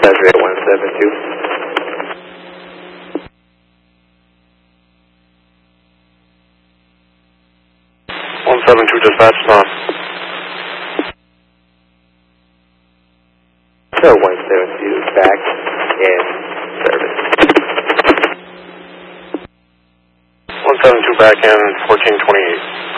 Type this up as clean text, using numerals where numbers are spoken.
Desiree 172. 172 dispatch on. So 172 back in service. 172 back in 1428.